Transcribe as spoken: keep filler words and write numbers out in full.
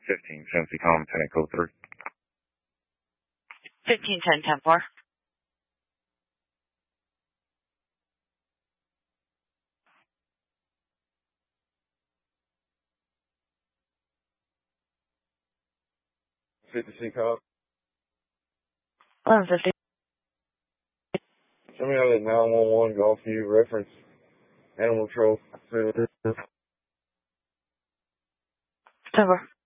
fifteen Cincy, calm ten code three. fifteen ten ten four. fifty C cop. eleven fifty. Somebody out of nine one one Golf U reference animal control. Over.